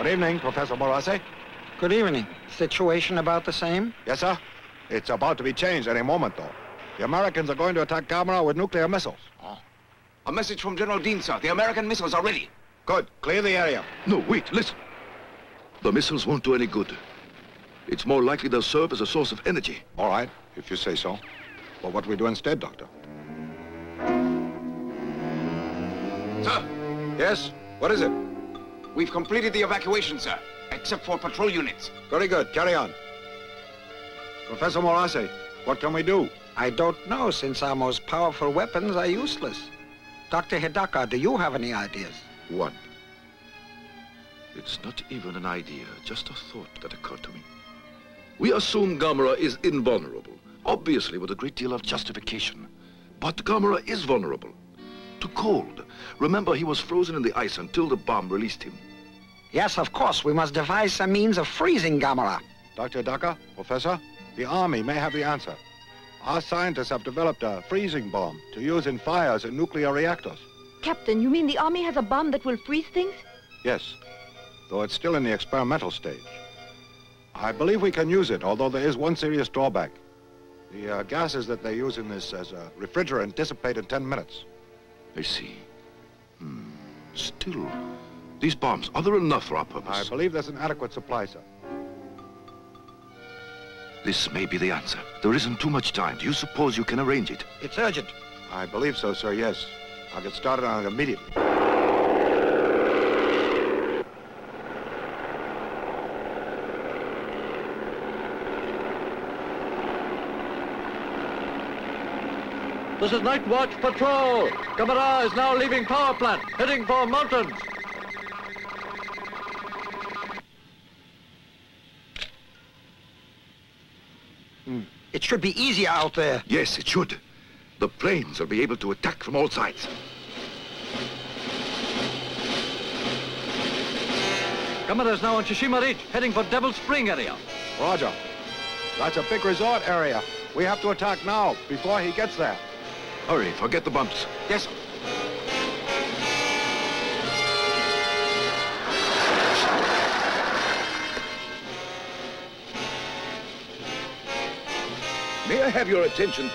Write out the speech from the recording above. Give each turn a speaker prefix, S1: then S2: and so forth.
S1: Good evening, Professor Morase.
S2: Good evening. Situation about the same?
S1: Yes, sir. It's about to be changed any moment, though. The Americans are going to attack Gamera with nuclear missiles.
S3: Oh. A message from General Dean, sir. The American missiles are ready.
S1: Good. Clear the area.
S4: No, wait, listen. The missiles won't do any good. It's more likely they'll serve as a source of energy.
S1: All right, if you say so. But what do we do instead, Doctor?
S3: Sir,
S1: Yes? What is it?
S3: we've completed the evacuation, sir, except for patrol units.
S1: Very good. Carry on. Professor Morase, what can we do?
S2: I don't know, since our most powerful weapons are useless. Dr. Hidaka, do you have any ideas?
S4: One. It's not even an idea, just a thought that occurred to me. We assume Gamera is invulnerable, obviously with a great deal of justification. But Gamera is vulnerable to cold. Remember, he was frozen in the ice until the bomb released him.
S2: Yes, of course. We must devise some means of freezing Gamera.
S1: Dr. Hidaka, Professor, the Army may have the answer. Our scientists have developed a freezing bomb to use in fires in nuclear reactors.
S5: Captain, you mean the Army has a bomb that will freeze things?
S1: Yes, though it's still in the experimental stage. I believe we can use it, although there is one serious drawback. The gases that they use in this as a refrigerant dissipate in 10 minutes.
S4: I see. Still, these bombs, are there enough for our purpose?
S1: I believe there's an adequate supply, sir.
S4: This may be the answer. There isn't too much time. Do you suppose you can arrange it?
S2: It's urgent.
S1: I believe so, sir, yes. I'll get started on it immediately.
S6: This is Night Watch Patrol. Gamera is now leaving power plant, heading for mountains.
S2: It should be easier out there.
S4: Yes, it should. The planes will be able to attack from all sides.
S6: Gamera is now on Shishima Ridge, heading for Devil Spring area.
S1: Roger. That's a big resort area. We have to attack now, before he gets there.
S4: Hurry, forget the bumps.
S3: Yes, sir.
S4: May I have your attention,